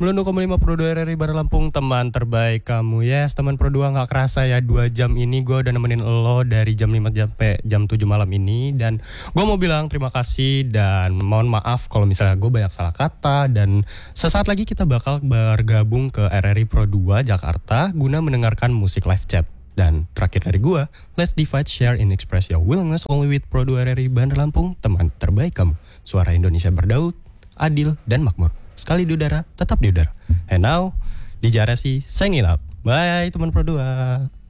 96,5 Pro 2 RRI Bandar Lampung, teman terbaik kamu. Yes, teman Pro 2, gak kerasa ya 2 jam ini gue udah nemenin lo dari jam 5 sampai jam 7 malam ini. Dan gue mau bilang terima kasih dan mohon maaf kalau misalnya gue banyak salah kata. Dan sesaat lagi kita bakal bergabung ke RRI Pro 2 Jakarta guna mendengarkan musik live chat. Dan terakhir dari gue, let's divide, share, and express your willingness only with Pro 2 RRI Bandar Lampung, teman terbaik kamu. Suara Indonesia berdaud, adil, dan makmur. Sekali di udara, tetap di udara. And now, DJ Arasi signing out. Bye teman Pro 2.